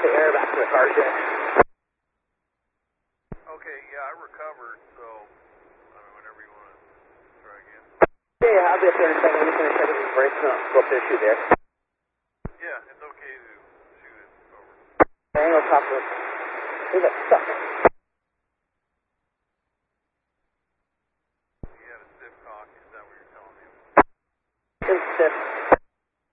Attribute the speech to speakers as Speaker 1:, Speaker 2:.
Speaker 1: the air back to the car shack.
Speaker 2: Okay, yeah, I recovered, so, I mean, whenever you want to try again.
Speaker 1: Yeah, I'll be up there in a second. I'm just going to check if his brakes don't go up there and shoot there.
Speaker 2: Yeah, it's okay to shoot it over.
Speaker 1: Hang on top of it. Who's that stuck?